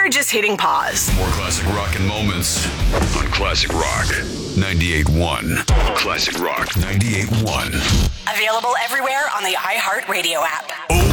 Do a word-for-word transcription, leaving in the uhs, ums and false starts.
we're just hitting pause. More classic rock and moments on Classic Rock ninety-eight point one. Classic Rock ninety-eight point one. Available everywhere on the iHeartRadio app.